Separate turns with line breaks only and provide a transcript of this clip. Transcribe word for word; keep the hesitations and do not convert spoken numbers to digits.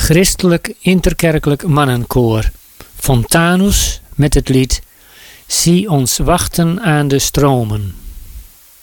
Christelijk Interkerkelijk Mannenkoor Fontanus met het lied Zie ons wachten aan de stromen.